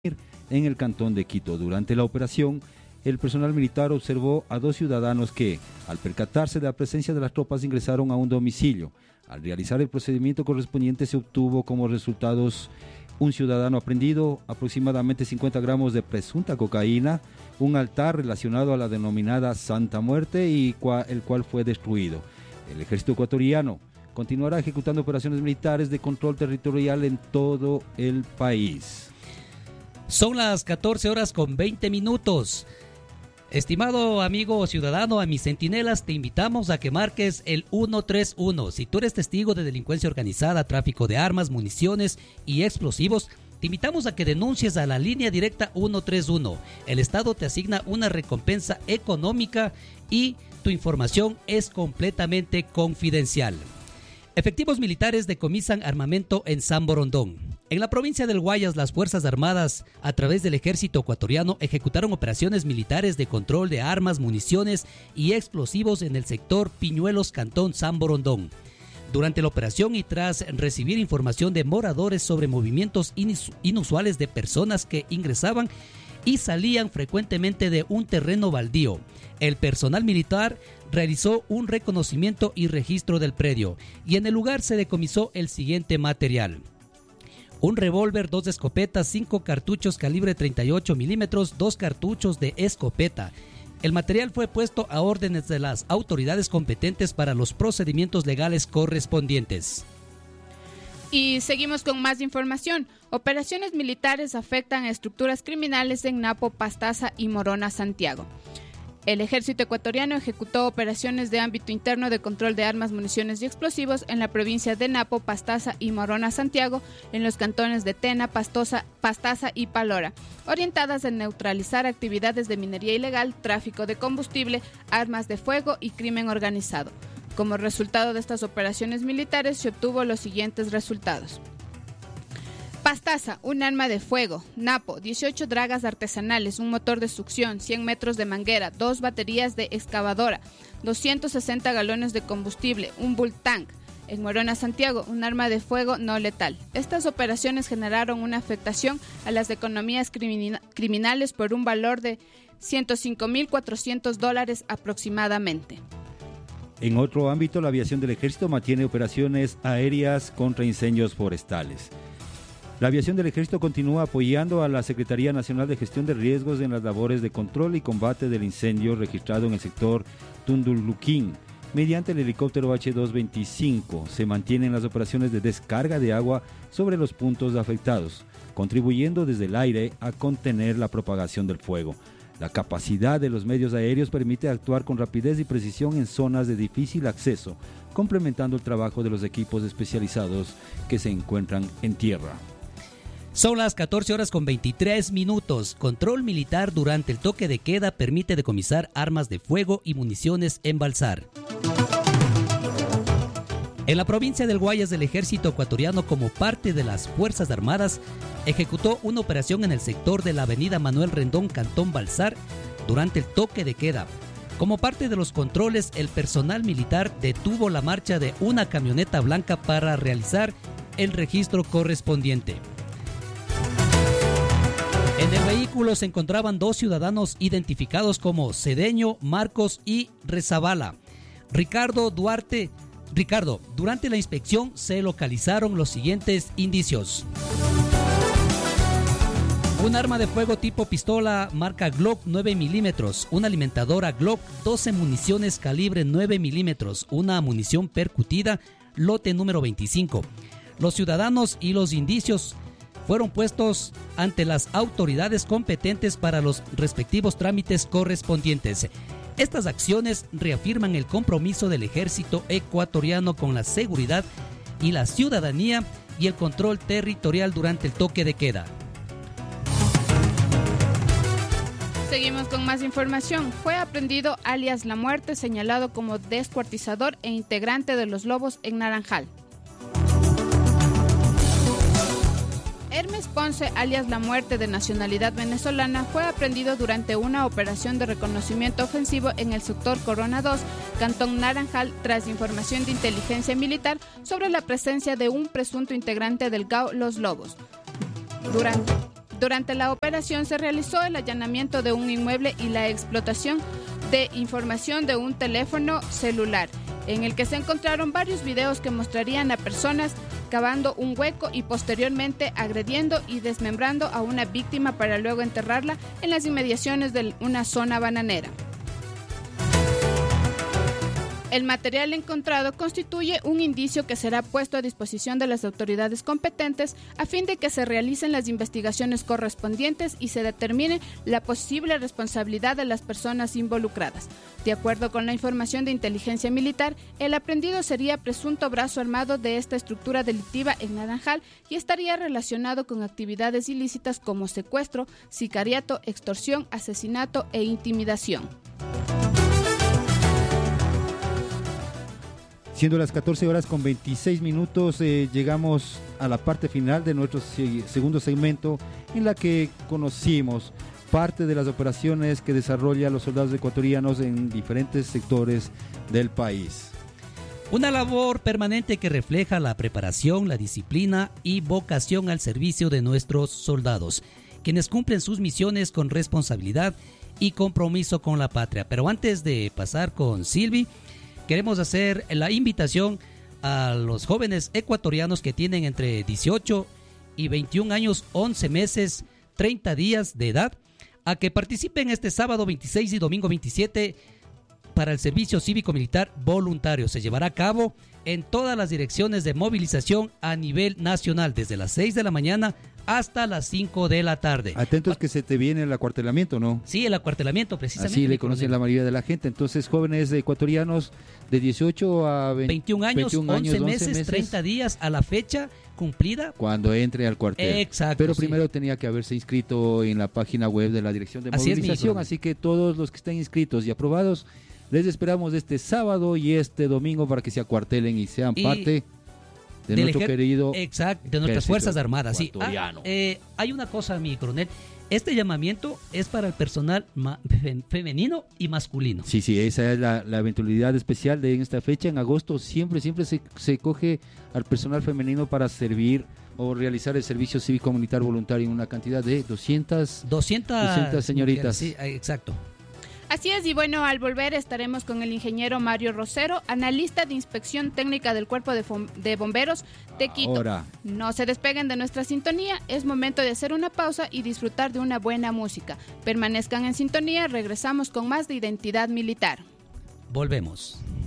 en el cantón de Quito. Durante la operación, el personal militar observó a 2 ciudadanos que, al percatarse de la presencia de las tropas, ingresaron a un domicilio. Al realizar el procedimiento correspondiente, se obtuvo como resultados un ciudadano aprehendido, aproximadamente 50 gramos de presunta cocaína, un altar relacionado a la denominada Santa Muerte y el cual fue destruido. El ejército ecuatoriano continuará ejecutando operaciones militares de control territorial en todo el país. Son las 14:20. Estimado amigo ciudadano, a mis centinelas te invitamos a que marques el 131. Si tú eres testigo de delincuencia organizada, tráfico de armas, municiones y explosivos, te invitamos a que denuncies a la línea directa 131. El Estado te asigna una recompensa económica y tu información es completamente confidencial. Efectivos militares decomisan armamento en San Borondón. En la provincia del Guayas, las Fuerzas Armadas, a través del ejército ecuatoriano, ejecutaron operaciones militares de control de armas, municiones y explosivos en el sector Piñuelos, cantón San Borondón. Durante la operación y tras recibir información de moradores sobre movimientos inusuales de personas que ingresaban y salían frecuentemente de un terreno baldío, el personal militar realizó un reconocimiento y registro del predio y en el lugar se decomisó el siguiente material: un revólver, 2 escopetas, 5 cartuchos calibre 38 milímetros, 2 cartuchos de escopeta. El material fue puesto a órdenes de las autoridades competentes para los procedimientos legales correspondientes. Y seguimos con más información. Operaciones militares afectan a estructuras criminales en Napo, Pastaza y Morona, Santiago. El ejército ecuatoriano ejecutó operaciones de ámbito interno de control de armas, municiones y explosivos en la provincia de Napo, Pastaza y Morona, Santiago, en los cantones de Tena, Pastaza y Palora, orientadas a neutralizar actividades de minería ilegal, tráfico de combustible, armas de fuego y crimen organizado. Como resultado de estas operaciones militares se obtuvo los siguientes resultados. Pastaza, un arma de fuego. Napo, 18 dragas artesanales, un motor de succión, 100 metros de manguera, 2 baterías de excavadora, 260 galones de combustible, un bull tank. En Morona, Santiago, un arma de fuego no letal. Estas operaciones generaron una afectación a las economías criminales por un valor de $105.400 aproximadamente. En otro ámbito, la aviación del ejército mantiene operaciones aéreas contra incendios forestales. La aviación del ejército continúa apoyando a la Secretaría Nacional de Gestión de Riesgos en las labores de control y combate del incendio registrado en el sector Tunduluquín. Mediante el helicóptero H-225 se mantienen las operaciones de descarga de agua sobre los puntos afectados, contribuyendo desde el aire a contener la propagación del fuego. La capacidad de los medios aéreos permite actuar con rapidez y precisión en zonas de difícil acceso, complementando el trabajo de los equipos especializados que se encuentran en tierra. Son las 14:23. Control militar durante el toque de queda permite decomisar armas de fuego y municiones en Balsar. En la provincia del Guayas, el ejército ecuatoriano, como parte de las Fuerzas Armadas, ejecutó una operación en el sector de la avenida Manuel Rendón, cantón Balsar, durante el toque de queda. Como parte de los controles, el personal militar detuvo la marcha de una camioneta blanca para realizar el registro correspondiente. En el vehículo se encontraban 2 ciudadanos identificados como Cedeño, Marcos y Rezabala. Ricardo, durante la inspección se localizaron los siguientes indicios: un arma de fuego tipo pistola marca Glock 9 milímetros, una alimentadora Glock, 12 municiones calibre 9 milímetros, una munición percutida, lote número 25. Los ciudadanos y los indicios fueron puestos ante las autoridades competentes para los respectivos trámites correspondientes. Estas acciones reafirman el compromiso del ejército ecuatoriano con la seguridad y la ciudadanía y el control territorial durante el toque de queda. Seguimos con más información. Fue aprehendido alias La Muerte, señalado como descuartizador e integrante de los Lobos en Naranjal. Hermes Ponce, alias La Muerte, de nacionalidad venezolana, fue aprehendido durante una operación de reconocimiento ofensivo en el sector Corona 2, cantón Naranjal, tras información de inteligencia militar sobre la presencia de un presunto integrante del GAO Los Lobos. Durante la operación se realizó el allanamiento de un inmueble y la explotación de información de un teléfono celular, en el que se encontraron varios videos que mostrarían a personas cavando un hueco y posteriormente agrediendo y desmembrando a una víctima para luego enterrarla en las inmediaciones de una zona bananera. El material encontrado constituye un indicio que será puesto a disposición de las autoridades competentes a fin de que se realicen las investigaciones correspondientes y se determine la posible responsabilidad de las personas involucradas. De acuerdo con la información de inteligencia militar, el aprehendido sería presunto brazo armado de esta estructura delictiva en Naranjal y estaría relacionado con actividades ilícitas como secuestro, sicariato, extorsión, asesinato e intimidación. Siendo las 14 horas con 26 minutos, llegamos a la parte final de nuestro segundo segmento, en la que conocimos parte de las operaciones que desarrollan los soldados ecuatorianos en diferentes sectores del país. Una labor permanente que refleja la preparación, la disciplina y vocación al servicio de nuestros soldados, quienes cumplen sus misiones con responsabilidad y compromiso con la patria. Pero antes de pasar con Silvi, queremos hacer la invitación a los jóvenes ecuatorianos que tienen entre 18 y 21 años, 11 meses, 30 días de edad, a que participen este sábado 26 y domingo 27 para el servicio cívico-militar voluntario. Se llevará a cabo en todas las direcciones de movilización a nivel nacional, desde las 6 de la mañana hasta las 5 de la tarde. Atentos que se te viene el acuartelamiento, ¿no? Sí, el acuartelamiento, precisamente. Así le conocen la mayoría de la gente. Entonces, jóvenes ecuatorianos de 18 a 21 años, 11 meses, 30 días a la fecha cumplida. Cuando entre al cuartel. Exacto. Pero primero tenía que haberse inscrito en la página web de la Dirección de Movilización. Así que todos los que estén inscritos y aprobados, les esperamos este sábado y este domingo para que se acuartelen y sean parte de nuestro querido de nuestras Fuerzas Armadas. Sí. Hay una cosa, mi coronel. Este llamamiento es para el personal femenino y masculino. Sí, esa es la eventualidad especial de esta fecha. En agosto siempre se coge al personal femenino para servir o realizar el servicio cívico-militar voluntario en una cantidad de 200 señoritas. Sí, exacto. Así es, y bueno, al volver estaremos con el ingeniero Mario Rosero, analista de inspección técnica del Cuerpo de Bomberos de Quito. Ahora, no se despeguen de nuestra sintonía, es momento de hacer una pausa y disfrutar de una buena música. Permanezcan en sintonía, regresamos con más de Identidad Militar. Volvemos.